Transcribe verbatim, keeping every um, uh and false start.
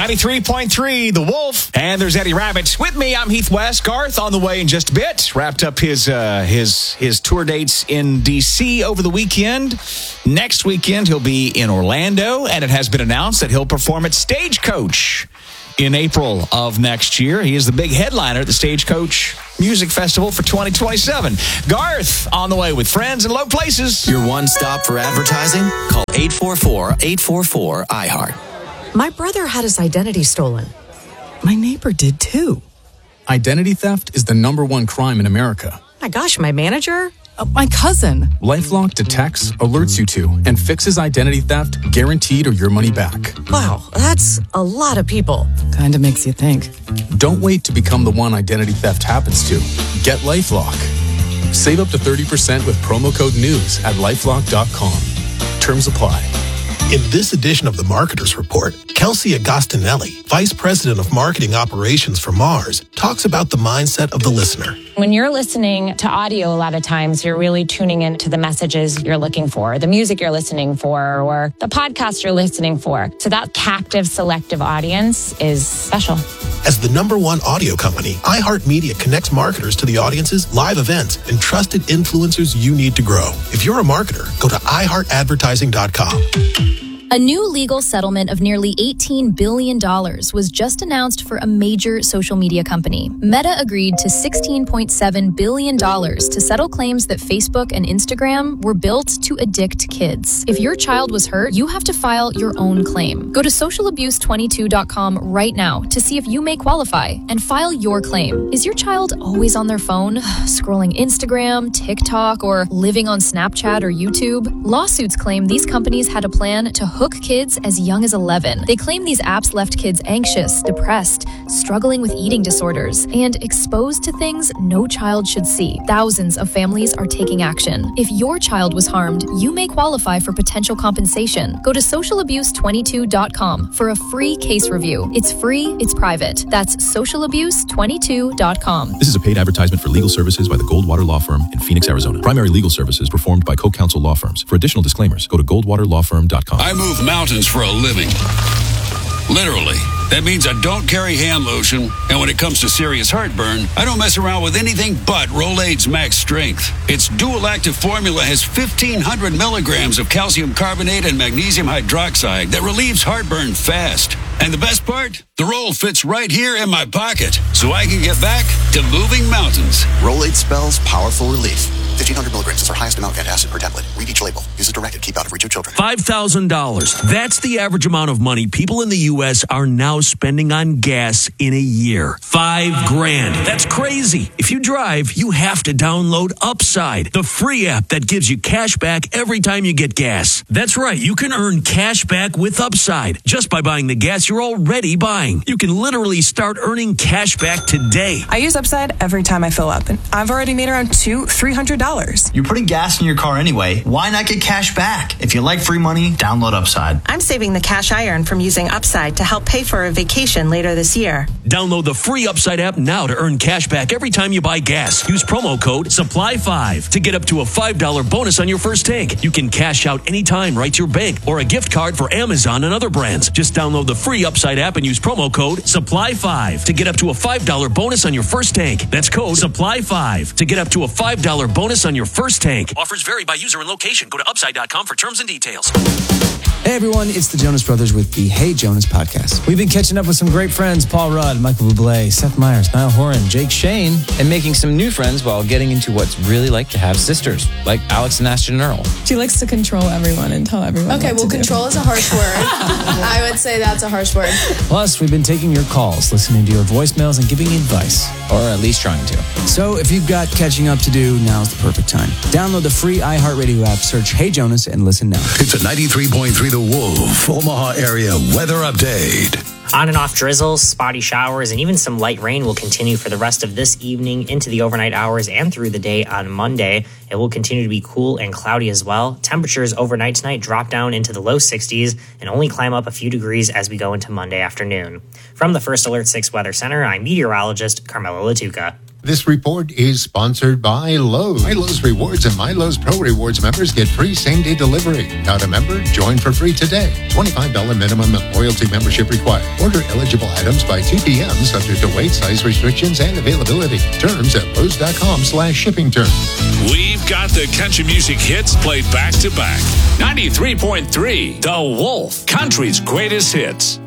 ninety-three point three, The Wolf, and there's Eddie Rabbit. With me, I'm Heath West. Garth on the way in just a bit. Wrapped up his uh, his his tour dates in D C over the weekend. Next weekend, he'll be in Orlando, and it has been announced that he'll perform at Stagecoach in April of next year. He is the big headliner at the Stagecoach Music Festival for twenty twenty-seven. Garth on the way with Friends in Low Places. Your one stop for advertising? Call eight four four, eight four four, I heart. My brother had his identity stolen. My neighbor did too. Identity theft is the number one crime in America. My gosh, my manager? Uh, my cousin. LifeLock detects, alerts you to, and fixes identity theft guaranteed or your money back. Wow, that's a lot of people. Kinda makes you think. Don't wait to become the one identity theft happens to. Get LifeLock. Save up to thirty percent with promo code NEWS at lifelock dot com. Terms apply. In this edition of the Marketer's Report, Kelsey Agostinelli, Vice President of Marketing Operations for Mars, talks about the mindset of the listener. When you're listening to audio, a lot of times you're really tuning into the messages you're looking for, the music you're listening for, or the podcast you're listening for. So that captive, selective audience is special. As the number one audio company, iHeartMedia connects marketers to the audiences, live events, and trusted influencers you need to grow. If you're a marketer, go to i heart advertising dot com. A new legal settlement of nearly eighteen billion dollars was just announced for a major social media company. Meta agreed to sixteen point seven billion dollars to settle claims that Facebook and Instagram were built to addict kids. If your child was hurt, you have to file your own claim. Go to social abuse twenty-two dot com right now to see if you may qualify and file your claim. Is your child always on their phone, scrolling Instagram, TikTok, or living on Snapchat or YouTube? Lawsuits claim these companies had a plan to hook kids as young as eleven. They claim these apps left kids anxious, depressed, struggling with eating disorders, and exposed to things no child should see. Thousands of families are taking action. If your child was harmed, you may qualify for potential compensation. Go to social abuse twenty-two dot com for a free case review. It's free, it's private. That's social abuse twenty-two dot com. This is a paid advertisement for legal services by the Goldwater Law Firm in Phoenix, Arizona. Primary legal services performed by Co-Counsel Law Firms. For additional disclaimers, go to goldwater law firm dot com. I move mountains for a living. Literally. That means I don't carry hand lotion, and when it comes to serious heartburn, I don't mess around with anything but Rolaids Max Strength. Its dual-active formula has fifteen hundred milligrams of calcium carbonate and magnesium hydroxide that relieves heartburn fast. And the best part? The roll fits right here in my pocket, so I can get back to moving mountains. Rolaids spells powerful relief. fifteen hundred milligrams is our highest amount of antacid per tablet. Read each label. Use as directed. Keep out of reach of children. five thousand dollars. That's the average amount of money people in the U S are now spending on gas in a year. Five grand. That's crazy. If you drive, you have to download Upside, the free app that gives you cash back every time you get gas. That's right. You can earn cash back with Upside just by buying the gas you're already buying. You can literally start earning cash back today. I use Upside every time I fill up, and I've already made around two, three hundred dollars. You're putting gas in your car anyway. Why not get cash back? If you like free money, download Upside. I'm saving the cash I earn from using Upside to help pay for a vacation later this year. Download the free Upside app now to earn cash back every time you buy gas. Use promo code supply five to get up to a five dollars bonus on your first tank. You can cash out anytime right to your bank or a gift card for Amazon and other brands. Just download the free Upside app and use promo code supply five to get up to a five dollars bonus on your first tank. That's code supply five to get up to a five dollars bonus on your first tank. Offers vary by user and location. Go to upside dot com for terms and details. Hey everyone, it's the Jonas Brothers with the Hey Jonas podcast. We've been catching up with some great friends, Paul Rudd, Michael Bublé, Seth Meyers, Niall Horan, Jake Shane, and making some new friends while getting into what's really like to have sisters, like Alex and Ashton Earl. She likes to control everyone and tell everyone Okay, what well, to control do. is a harsh word. I would say that's a harsh word. Plus, we've been taking your calls, listening to your voicemails, and giving you advice. Or at least trying to. So if you've got catching up to do, now's the perfect time. Download the free iHeartRadio app, search Hey Jonas, and listen now. It's a ninety-three point three The Wolf, Omaha area weather update. On and off drizzles, spotty showers, and even some light rain will continue for the rest of this evening into the overnight hours and through the day on Monday. It will continue to be cool and cloudy as well. Temperatures overnight tonight drop down into the low sixties and only climb up a few degrees as we go into Monday afternoon. From the First Alert six Weather Center, I'm meteorologist Carmela Latuca. This report is sponsored by Lowe's. Milo's Rewards and Milo's Pro Rewards members get free same-day delivery. Not a member? Join for free today. twenty-five dollars minimum loyalty membership required. Order eligible items by two p.m. subject to weight, size restrictions, and availability. Terms at Lowe's.com slash shipping terms. We've got the country music hits played back to back. ninety-three point three, The Wolf, country's greatest hits.